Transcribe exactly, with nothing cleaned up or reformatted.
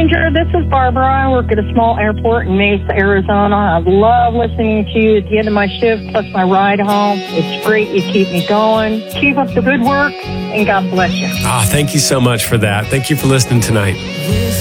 Ranger. This is Barbara. I work at a small airport in Mesa, Arizona. I love listening to you at the end of my shift, plus my ride home. It's great. You keep me going. Keep up the good work, and God bless you. Ah, thank you so much for that. Thank you for listening tonight.